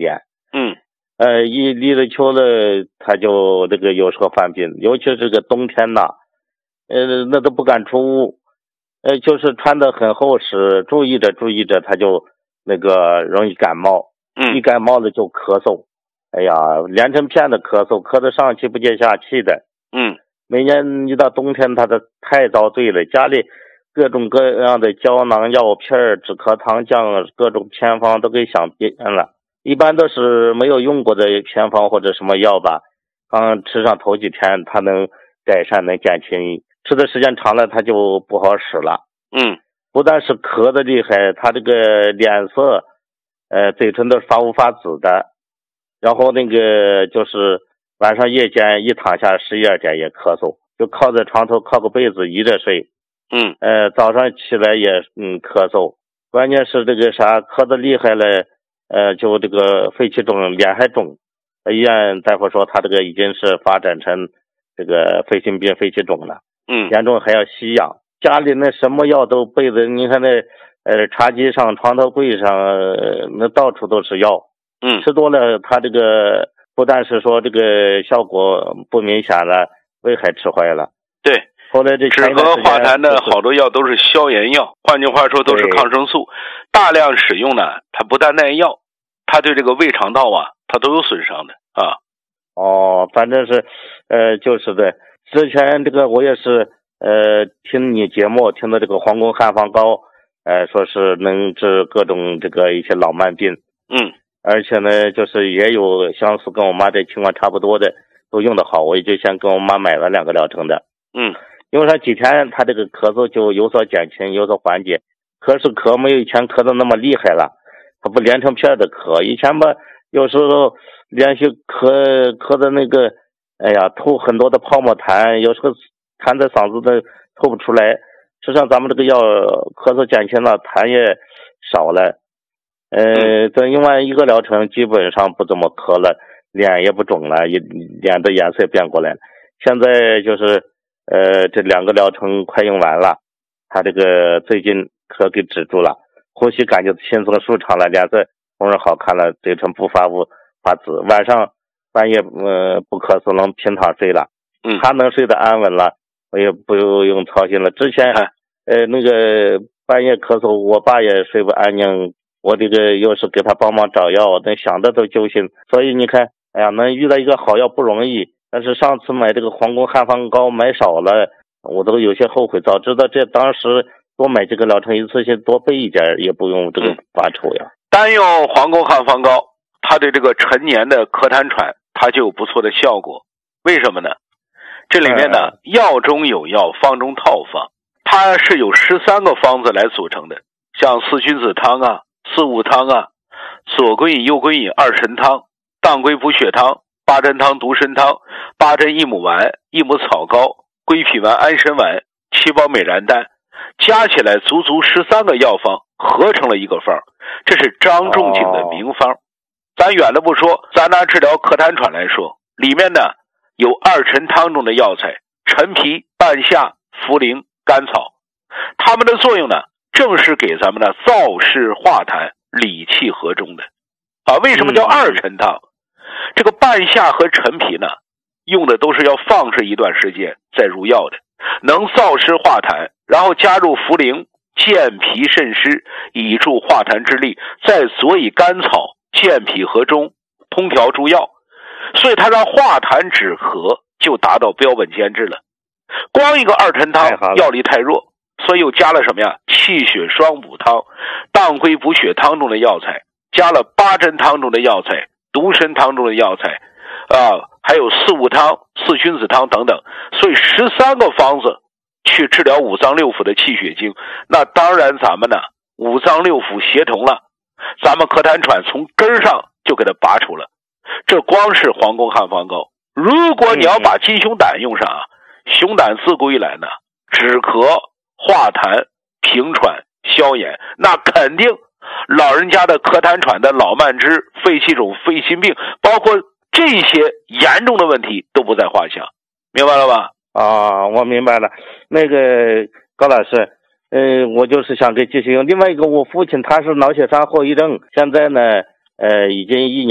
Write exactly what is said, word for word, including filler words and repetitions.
点。 嗯， 呃，一离了秋了，他就这个有时候犯病，尤其是这个冬天呐，呃，那都不敢出屋，呃，就是穿得很厚实，注意着注意着，他就那个容易感冒， 嗯， 一感冒了就咳嗽，哎呀，连成片的咳嗽，咳得上气不接下气的。 嗯， 每年一到冬天，他的太遭罪了，家里各种各样的胶囊药片、止咳糖浆，各种偏方都给想遍了。一般都是没有用过的偏方或者什么药吧，刚吃上头几天，它能改善，能减轻。吃的时间长了，它就不好使了。 嗯， 不但是咳的厉害，他这个脸色，呃，嘴唇都发乌发紫的，然后那个就是晚上夜间一躺下十一二点也咳嗽，就靠在床头靠个被子依着睡。 嗯， 呃，早上起来也嗯咳嗽，关键是这个啥咳的厉害了，呃，就这个肺气肿，脸还肿。医院大夫说他这个已经是发展成这个肺心病、肺气肿了。 嗯， 严重还要吸氧。家里那什么药都备着，你看那呃茶几上、床头柜上，呃、那到处都是药。 嗯， 吃多了，他这个不但是说这个效果不明显了，胃还吃坏了。 对， 后来这止咳化痰的好多药都是消炎药，换句话说都是抗生素。大量使用呢，它不但耐药，它对这个胃肠道啊，它都有损伤的啊。 哦，反正是，呃，就是的。之前这个我也是，呃，听你节目听到这个黄宫汉方膏，呃，说是能治各种这个一些老慢病。 嗯。 而且呢，就是也有相似跟我妈这情况差不多的，都用得好，我也就先跟我妈买了两个疗程的。 嗯。 用上几天，她这个咳嗽就有所减轻，有所缓解。咳是咳，没有以前咳的那么厉害了，它不连成片的咳。以前吧，有时候连续咳咳的那个，哎呀，吐很多的泡沫痰，有时候痰在嗓子的吐不出来。实际上咱们这个药咳嗽减轻了，痰也少了。呃，这用完一个疗程，基本上不怎么咳了，脸也不肿了，也脸的颜色变过来了。现在就是呃，这两个疗程快用完了，他这个最近咳给止住了，呼吸感觉轻松舒畅了，脸色红润好看了，嘴唇不发乌发紫，晚上半夜呃不咳嗽，能平躺睡了。 嗯， 他能睡得安稳了，我也不用操心了。之前呃那个半夜咳嗽，我爸也睡不安宁。我这个又是给他帮忙找药，那想的都揪心。所以你看，哎呀，能遇到一个好药不容易。但是上次买这个皇宫汉方膏买少了，我都有些后悔。早知道这当时多买这个疗程，一次性多备一点，也不用这个发愁呀。 单用皇宫汉方膏，它对这个陈年的咳痰喘，它就有不错的效果。为什么呢？这里面呢，嗯、药中有药，方中套方，它是有十三个方子来组成的，像四君子汤啊。四物汤啊，左归饮、右归饮、二陈汤、当归补血汤、八珍汤、独参汤、八珍益母丸、益母草膏、归脾丸、安神丸、七宝美然丹，加起来足足十三个药方，合成了一个方，这是张仲景的名方。哦、咱远的不说，咱拿治疗咳痰喘来说，里面呢有二陈汤中的药材陈皮、半夏、茯苓、甘草，它们的作用呢正是给咱们的燥湿化痰、理气和中的啊。为什么叫二陈汤？嗯、这个半夏和陈皮呢，用的都是要放置一段时间再入药的，能燥湿化痰，然后加入茯苓，健脾渗湿，以助化痰之力，再佐以甘草，健脾和中，通调助药，所以它让化痰止咳就达到标本兼治了。光一个二陈汤药力太弱。所以又加了什么呀？气血双补汤、当归补血汤中的药材，加了八珍汤中的药材、独参汤中的药材，啊，还有四物汤、四君子汤等等。所以十三个方子去治疗五脏六腑的气血经，那当然咱们呢五脏六腑协同了，咱们咳痰喘从根上就给它拔除了。这光是皇宫汉方膏。如果你要把金熊胆用上啊，熊胆自古以来呢，止咳、化痰、平喘、消炎，那肯定老人家的咳痰喘的老慢支、肺气肿、肺心病，包括这些严重的问题都不在话下，明白了吧？ 啊，我明白了。那个高老师，呃，我就是想给继续用。另外一个，我父亲他是脑血栓后遗症，现在呢，呃，已经一年。